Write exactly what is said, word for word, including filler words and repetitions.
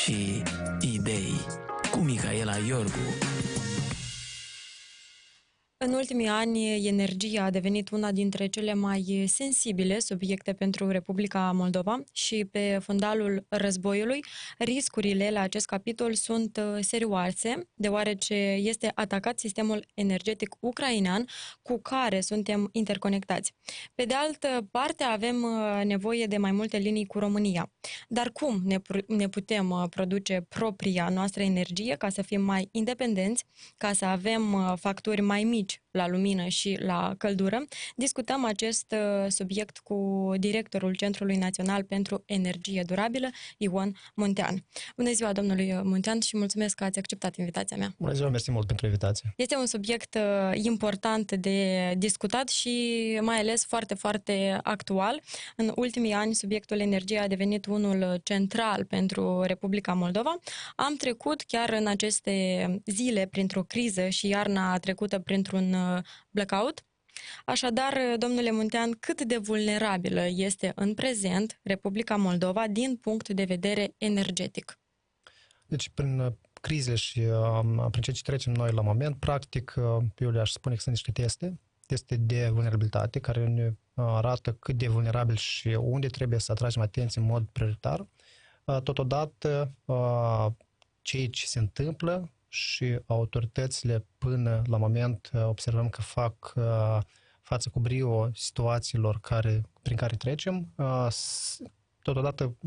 și idei cu Mihaela Iorgu. În ultimii ani, energia a devenit una dintre cele mai sensibile subiecte pentru Republica Moldova și pe fundalul războiului, riscurile la acest capitol sunt serioase, deoarece este atacat sistemul energetic ucrainean cu care suntem interconectați. Pe de altă parte, avem nevoie de mai multe linii cu România. Dar cum ne, ne putem produce propria noastră energie ca să fim mai independenți, ca să avem facturi mai mici la lumină și la căldură? Discutăm acest subiect cu directorul Centrului Național pentru Energie Durabilă, Ion Muntean. Bună ziua, domnului Muntean, și mulțumesc că ați acceptat invitația mea. Bună ziua, mersi mult pentru invitație. Este un subiect important de discutat și mai ales foarte, foarte actual. În ultimii ani, subiectul energiei a devenit unul central pentru Republica Moldova. Am trecut chiar în aceste zile printr-o criză și iarna trecută printr-un blackout. Așadar, domnule Muntean, cât de vulnerabilă este în prezent Republica Moldova din punct de vedere energetic? Deci, prin crizele și prin ceea ce trecem noi la moment, practic, eu le-aș spune că sunt niște teste, teste de vulnerabilitate, care ne arată cât de vulnerabil și unde trebuie să atragem atenție în mod prioritar. Totodată, ceea ce se întâmplă și autoritățile până la moment observăm că fac față cu brio situațiilor care, prin care trecem. Totodată